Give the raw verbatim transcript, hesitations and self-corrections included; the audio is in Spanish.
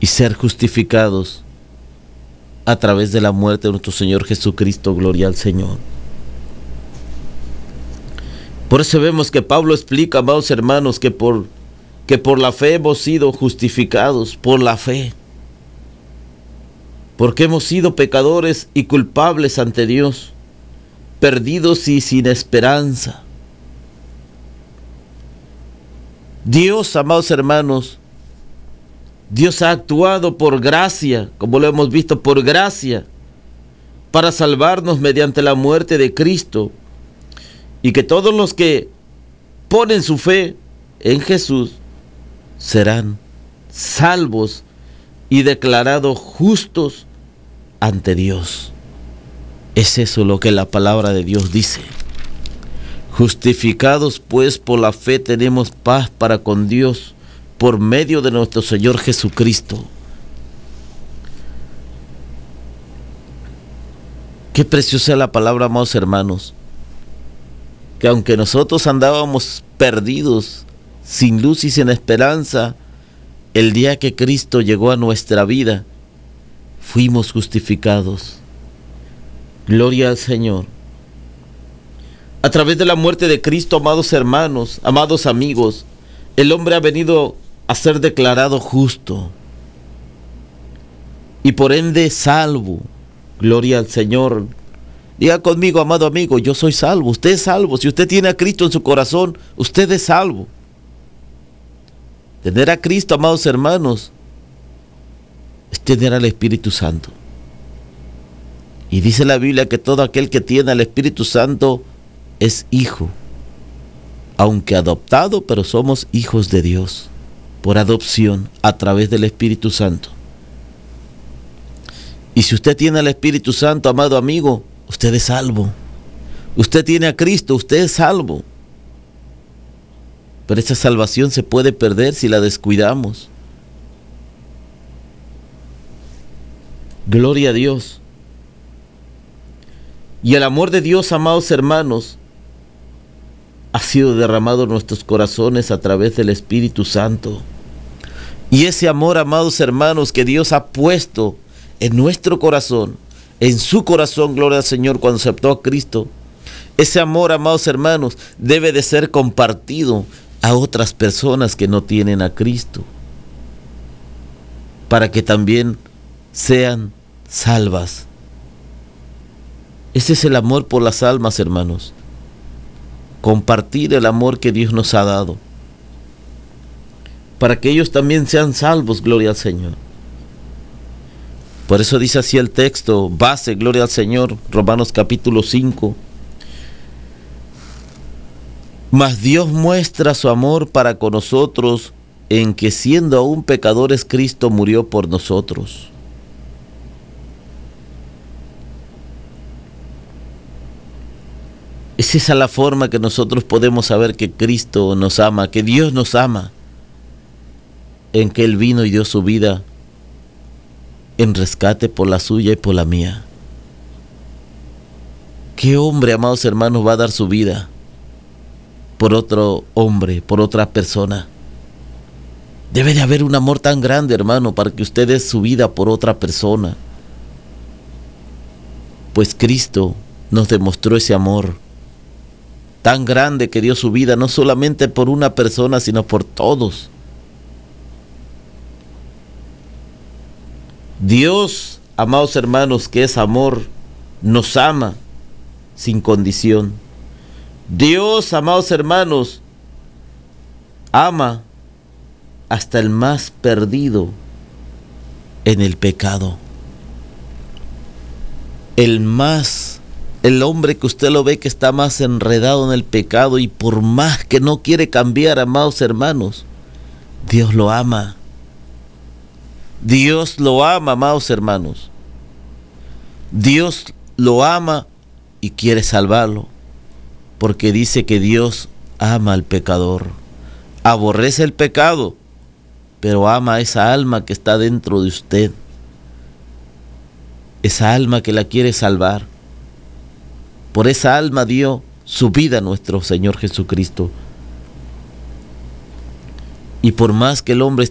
y ser justificados a través de la muerte de nuestro Señor Jesucristo. Gloria al Señor. Por eso vemos que Pablo explica, amados hermanos, que por, que por la fe hemos sido justificados, por la fe. Porque hemos sido pecadores y culpables ante Dios, perdidos y sin esperanza. Dios, amados hermanos, Dios ha actuado por gracia, como lo hemos visto, por gracia, para salvarnos mediante la muerte de Cristo, y que todos los que ponen su fe en Jesús serán salvos y declarados justos ante Dios. Es eso lo que la palabra de Dios dice. Justificados pues por la fe tenemos paz para con Dios por medio de nuestro Señor Jesucristo. Qué preciosa es la palabra, amados hermanos, que aunque nosotros andábamos perdidos, sin luz y sin esperanza, el día que Cristo llegó a nuestra vida, fuimos justificados. Gloria al Señor. A través de la muerte de Cristo, amados hermanos, amados amigos, el hombre ha venido a ser declarado justo y por ende salvo. Gloria al Señor. Diga conmigo, amado amigo, yo soy salvo. Usted es salvo. Si usted tiene a Cristo en su corazón, usted es salvo. Tener a Cristo, amados hermanos, es tener al Espíritu Santo. Y dice la Biblia que todo aquel que tiene al Espíritu Santo es hijo, aunque adoptado, pero somos hijos de Dios por adopción a través del Espíritu Santo. Y si usted tiene al Espíritu Santo, amado amigo, usted es salvo. Usted tiene a Cristo, usted es salvo. Pero esa salvación se puede perder si la descuidamos. Gloria a Dios. Y el amor de Dios, amados hermanos, ha sido derramado en nuestros corazones a través del Espíritu Santo. Y ese amor, amados hermanos, que Dios ha puesto en nuestro corazón, en su corazón, gloria al Señor, cuando aceptó a Cristo, ese amor, amados hermanos, debe de ser compartido a otras personas que no tienen a Cristo, para que también sean salvas. Ese es el amor por las almas, hermanos. Compartir el amor que Dios nos ha dado, para que ellos también sean salvos, gloria al Señor. Por eso dice así el texto base, gloria al Señor, Romanos capítulo cinco. Mas Dios muestra su amor para con nosotros en que siendo aún pecadores Cristo murió por nosotros. Es esa la forma que nosotros podemos saber que Cristo nos ama, que Dios nos ama, en que Él vino y dio su vida en rescate por la suya y por la mía. ¿Qué hombre, amados hermanos, va a dar su vida por otro hombre, por otra persona? Debe de haber un amor tan grande, hermano, para que usted dé su vida por otra persona. Pues Cristo nos demostró ese amor tan grande que dio su vida no solamente por una persona, sino por todos. Dios, amados hermanos, que es amor, nos ama sin condición. Dios, amados hermanos, ama hasta el más perdido en el pecado. El más, el hombre que usted lo ve que está más enredado en el pecado y por más que no quiere cambiar, amados hermanos, Dios lo ama. Dios lo ama, amados hermanos. Dios lo ama y quiere salvarlo, porque dice que Dios ama al pecador. Aborrece el pecado, pero ama a esa alma que está dentro de usted. Esa alma que la quiere salvar. Por esa alma dio su vida nuestro Señor Jesucristo. Y por más que el hombre